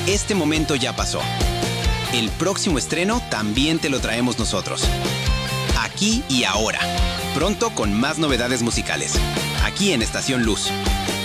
este momento ya pasó. El próximo estreno también te lo traemos nosotros. Aquí y ahora. Pronto con más novedades musicales. Aquí en Estación Luz.